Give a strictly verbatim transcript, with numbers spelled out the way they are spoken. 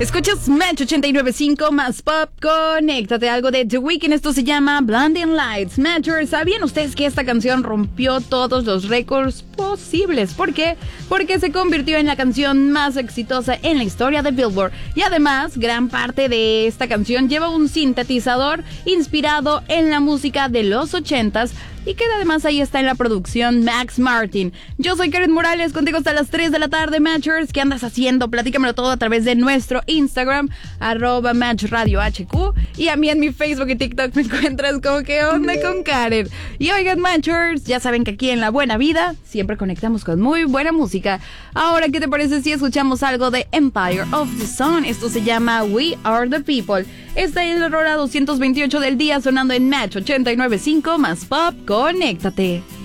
Escuchas Match ochenta y nueve punto cinco más Pop. Conéctate, algo de The Weeknd. Esto se llama Blinding Lights. Matchers, ¿sabían ustedes que esta canción rompió todos los récords posibles? ¿Por qué? Porque se convirtió en la canción más exitosa en la historia de Billboard. Y además, gran parte de esta canción lleva un sintetizador inspirado en la música de los ochentas, y que además ahí está en la producción Max Martin. Yo soy Karen Morales, contigo hasta las tres de la tarde, Matchers. ¿Qué andas haciendo? Platícamelo todo a través de nuestro Instagram, arroba Match Radio H Q. Y a mí en mi Facebook y TikTok me encuentras como ¿qué onda con Karen? Y oigan, Matchers, ya saben que aquí en La Buena Vida siempre conectamos con muy buena música. Ahora, ¿qué te parece si escuchamos algo de Empire of the Sun? Esto se llama We Are the People. Esta es la hora doscientos veintiocho del día, sonando en Match ochenta y nueve punto cinco más Pop. Conéctate.